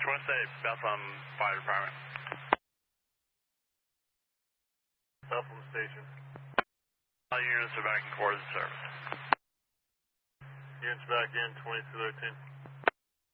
Twin State, Bethlehem Fire Department. Bethlehem Station. All units are back in quarters of service. Units back in, 2213.